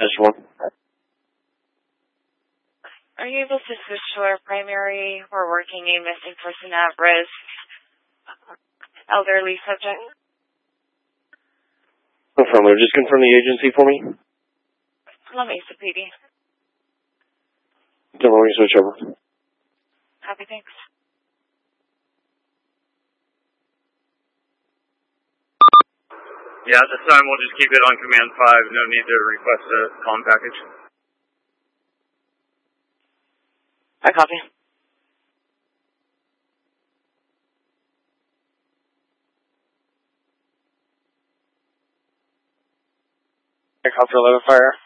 Just one. Are you able to switch to our primary? We're working a missing person at risk, elderly subject. Affirmative. Just confirm the agency for me. La Mesa PD. Don't let me switch over. Happy, thanks. Yeah, at this time we'll just keep it on command 5. No need to request a comm package. I copy. I copy 11 fire.